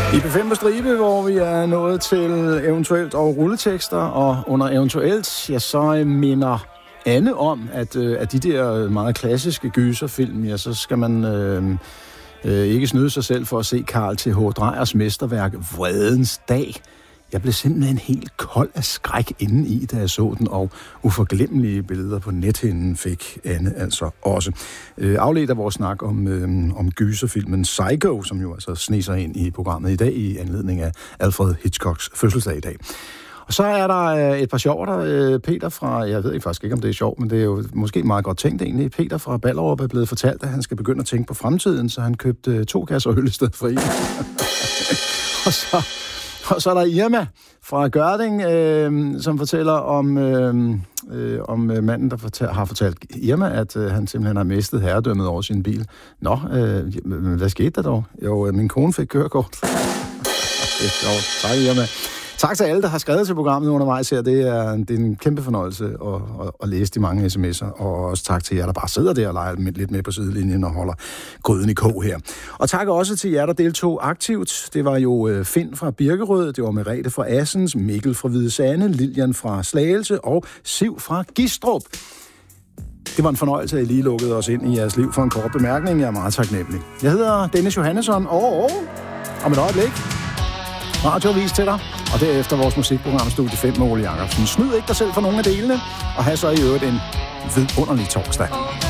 I P5 på stribe, hvor vi er nået til eventuelt og rulletekster, og under eventuelt, ja, så minder Anne om, at de der meget klassiske gyserfilm, ja, så skal man ikke snyde sig selv for at se Carl Th. Dreyers mesterværk Vredens Dag. Jeg blev simpelthen helt kold af skræk indeni, da jeg så den, og uforglemmelige billeder på nethinden fik Anne altså også. Afledt af vores snak om gyserfilmen Psycho, som jo altså sneser ind i programmet i dag i anledning af Alfred Hitchcocks fødselsdag i dag. Og så er der et par sjovere, Peter fra, jeg ved faktisk ikke, om det er sjovt, men det er jo måske meget godt tænkt egentlig. Peter fra Ballerup er blevet fortalt, at han skal begynde at tænke på fremtiden, så han købte 2 kasser øl i stedet for 1. Og så er der Irma fra Gørding, som fortæller om manden, der har fortalt Irma, at han simpelthen har mistet herredømmet over sin bil. Nå, hvad skete der dog? Jo, min kone fik kørekort. Tak, Irma. Tak til alle, der har skrevet til programmet undervejs her. Det er en kæmpe fornøjelse at læse de mange sms'er. Og også tak til jer, der bare sidder der og leger lidt med på sidelinjen og holder gryden i kog her. Og tak også til jer, der deltog aktivt. Det var jo Finn fra Birkerød, det var Merete fra Assens, Mikkel fra Hvide Sande, Lilian fra Slagelse og Siv fra Gistrup. Det var en fornøjelse, at I lige lukkede os ind i jeres liv for en kort bemærkning. Jeg er meget taknemmelig. Jeg hedder Dennis Johannesson, og om et øjeblik radioavis til dig, og derefter vores musikprogram Studie 5 med Ole Jacobsen. Snyd ikke dig selv for nogle af delene, og have så i øvrigt en vidunderlig torsdag.